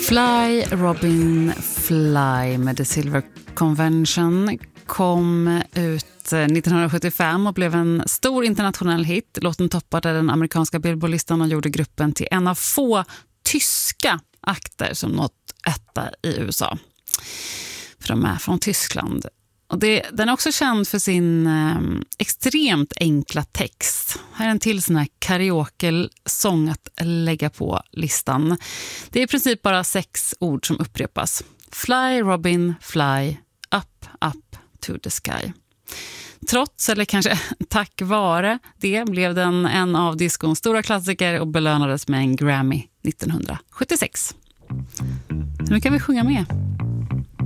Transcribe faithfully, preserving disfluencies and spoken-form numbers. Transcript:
Fly, Robin, Fly med The Silver Convention kom ut nittonhundrasjuttiofem och blev en stor internationell hit. Låten toppade den amerikanska Billboard-listan och gjorde gruppen till en av få tyska akter som nått etta i U S A. För de är från Tyskland. Och det, den är också känd för sin eh, extremt enkla text. Här är en till sån här karaoke-sång att lägga på listan. Det är i princip bara sex ord som upprepas. Fly, Robin, fly, up, up to the sky. Trots, eller kanske tack vare det, blev den en av diskons stora klassiker och belönades med en Grammy nittonhundrasjuttiosex. Så nu kan vi sjunga med.